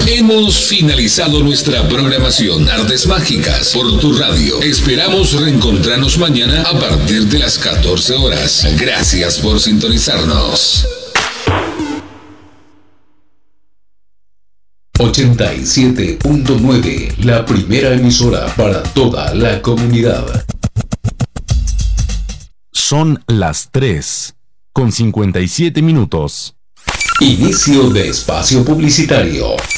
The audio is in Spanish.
Hemos finalizado nuestra programación Artes Mágicas por tu radio. Esperamos reencontrarnos mañana a partir de las 14 horas. Gracias por sintonizarnos. 87.9, la primera emisora para toda la comunidad. Son las 3:57. Inicio de espacio publicitario.